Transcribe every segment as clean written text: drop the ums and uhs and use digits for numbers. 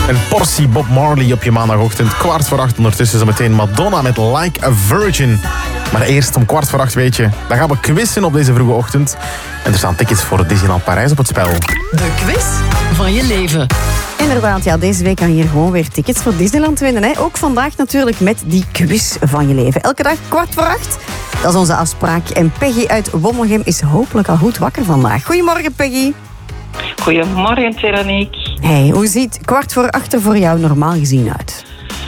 Een portie Bob Marley op je maandagochtend. 7:15 ondertussen zometeen Madonna met Like a Virgin. Maar eerst om 7:15 weet je, dan gaan we quizzen op deze vroege ochtend. En er staan tickets voor Disneyland Parijs op het spel. De quiz van je leven. Inderdaad, ja, deze week kan je hier gewoon weer tickets voor Disneyland winnen. Hè? Ook vandaag natuurlijk met die quiz van je leven. Elke dag 7:15. Dat is onze afspraak. En Peggy uit Wommelgem is hopelijk al goed wakker vandaag. Goedemorgen, Peggy. Goedemorgen, Veronique. Hey, hoe ziet 7:15 voor jou normaal gezien uit?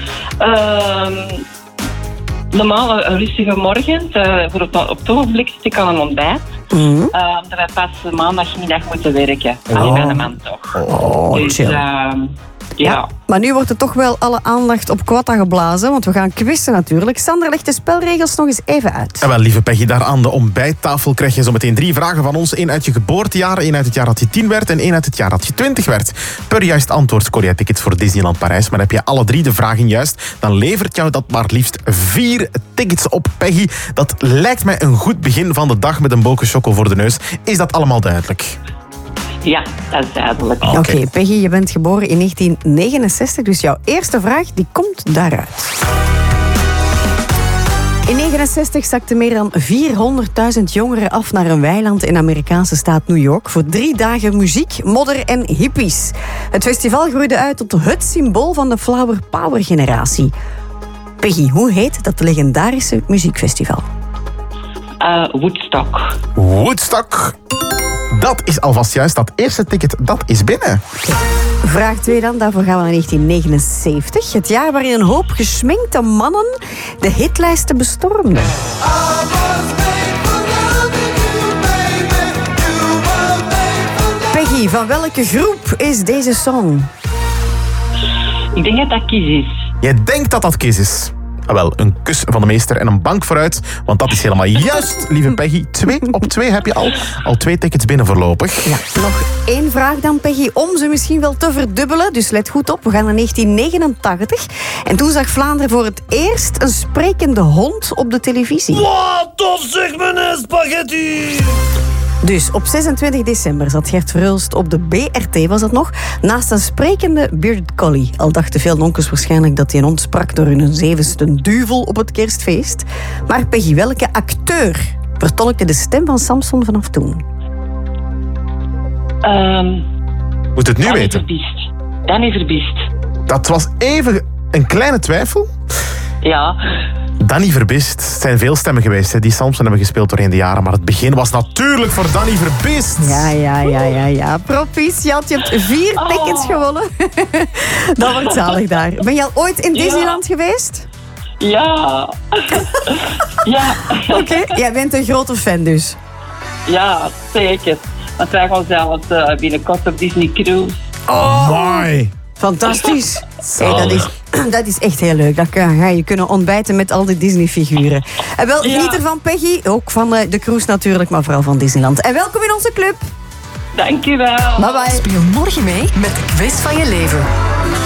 Normaal een rustige morgen. Voor op het ogenblik zit ik aan een ontbijt. Dat wij pas maandagmiddag moeten werken. Alleen bij de man toch. Dus, chill. Ja. Maar nu wordt er toch wel alle aandacht op Quatta geblazen, want we gaan quizzen natuurlijk. Sander, legt de spelregels nog eens even uit. En wel, lieve Peggy, daar aan de ontbijttafel krijg je zo meteen 3 vragen van ons. 1 uit je geboortejaar, 1 uit het jaar dat je 10 werd en 1 uit het jaar dat je 20 werd. Per juist antwoord scoor jij tickets voor Disneyland Parijs. Maar heb je alle 3 de vragen juist, dan levert jou dat maar liefst 4 tickets op, Peggy. Dat lijkt mij een goed begin van de dag met een boken choco voor de neus. Is dat allemaal duidelijk? Ja, dat is duidelijk. Oké, Peggy, je bent geboren in 1969, dus jouw eerste vraag die komt daaruit. In 1969 zakten meer dan 400.000 jongeren af naar een weiland in de Amerikaanse staat New York voor 3 dagen muziek, modder en hippies. Het festival groeide uit tot het symbool van de Flower Power generatie. Peggy, hoe heet dat legendarische muziekfestival? Woodstock. Woodstock. Dat is alvast juist. Dat eerste ticket, dat is binnen. Vraag 2 dan, daarvoor gaan we naar 1979. Het jaar waarin een hoop gesminkte mannen de hitlijsten bestormden. Peggy, van welke groep is deze song? Ik denk dat dat Kiss is. Jij denkt dat dat Kiss is. Wel, een kus van de meester en een bank vooruit. Want dat is helemaal juist, lieve Peggy. 2 op 2 heb je al 2 tickets binnen voorlopig. Ja, nog 1 vraag dan, Peggy, om ze misschien wel te verdubbelen. Dus let goed op, we gaan naar 1989. En toen zag Vlaanderen voor het eerst een sprekende hond op de televisie. Wat tof zeg, meneer Spaghetti! Dus op 26 december zat Gert Verhulst op de BRT, was dat nog, naast een sprekende bearded collie. Al dachten veel nonkels waarschijnlijk dat die hond sprak door hun zevenste duvel op het kerstfeest. Maar Peggy, welke acteur vertolkte de stem van Samson vanaf toen? Moet het nu weten? Danny Verbiest. Dat was even een kleine twijfel. Ja. Danny Verbiest. Het zijn veel stemmen geweest hè, die Samson hebben gespeeld doorheen de jaren. Maar het begin was natuurlijk voor Danny Verbiest. Ja. Proficiat, je hebt 4 tickets gewonnen. Dat wordt zalig daar. Ben je al ooit in Disneyland geweest? Ja. Ja. Oké, jij bent een grote fan dus. Ja, zeker. Want wij gaan zelfs binnenkort op Disney Cruise. Oh, mooi. Fantastisch. Hey, dat is echt heel leuk. Dan ga je kunnen ontbijten met al die Disney-figuren. En wel, geniet ervan, Peggy. Ook van de cruise natuurlijk, maar vooral van Disneyland. En welkom in onze club. Dankjewel. Bye bye. Speel morgen mee met de quiz van je leven.